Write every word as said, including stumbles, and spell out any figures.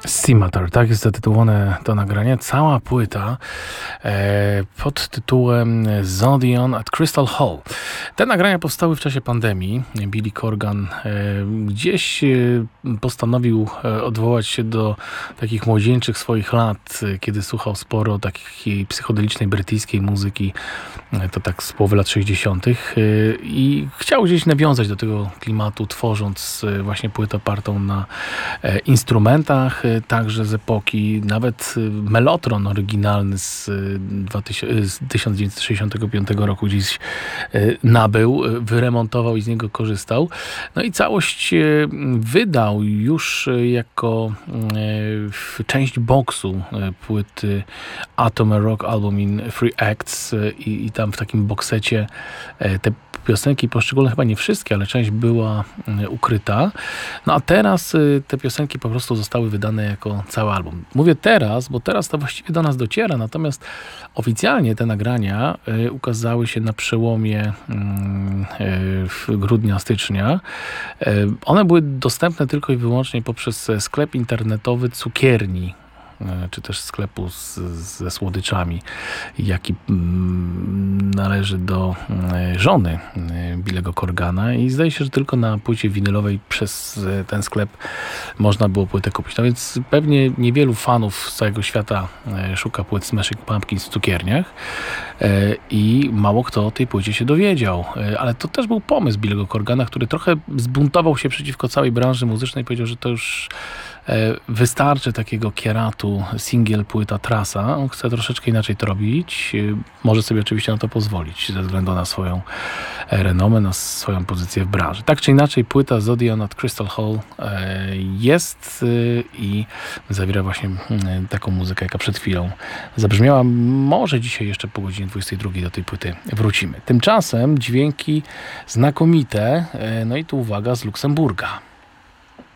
Scimitar, tak jest zatytułowane to nagranie. Cała płyta e, pod tytułem Zodion at Crystal Hall. Te nagrania powstały w czasie pandemii. Billy Corgan e, gdzieś e, postanowił e, odwołać się do takich młodzieńczych swoich lat, e, kiedy słuchał sporo takiej psychodelicznej brytyjskiej muzyki, e, to tak z połowy lat sześćdziesiątych. E, i chciał gdzieś nawiązać do tego klimatu, tworząc e, właśnie płytę opartą na e, instrumentach, e, także z epoki, nawet Mellotron oryginalny z, z tysiąc dziewięćset sześćdziesiątego piątego roku gdzieś nabył, wyremontował i z niego korzystał. No i całość wydał już jako część boksu płyty Atom A Rock Album in Three Acts i, i tam w takim boksecie te piosenki poszczególne, chyba nie wszystkie, ale część była ukryta. No a teraz te piosenki po prostu zostały wydane jako cały album. Mówię teraz, bo teraz to właściwie do nas dociera, natomiast oficjalnie te nagrania ukazały się na przełomie grudnia, stycznia. One były dostępne tylko i wyłącznie poprzez sklep internetowy cukierni, czy też sklepu z, ze słodyczami, jaki mm, należy do y, żony y, Billego Corgana, i zdaje się, że tylko na płycie winylowej przez y, ten sklep można było płytę kupić. No więc pewnie niewielu fanów z całego świata y, szuka płyt Smashing Pumpkins w cukierniach y, i mało kto o tej płycie się dowiedział. Y, ale to też był pomysł Billego Corgana, który trochę zbuntował się przeciwko całej branży muzycznej i powiedział, że to już wystarczy takiego kieratu, singiel, płyta, trasa. On chce troszeczkę inaczej to robić. Może sobie oczywiście na to pozwolić ze względu na swoją renomę, na swoją pozycję w branży. Tak czy inaczej, płyta Zodion at Crystal Hall jest i zawiera właśnie taką muzykę, jaka przed chwilą zabrzmiała. Może dzisiaj jeszcze po godzinie dwudziestej drugiej do tej płyty wrócimy. Tymczasem dźwięki znakomite. No i tu uwaga, z Luksemburga.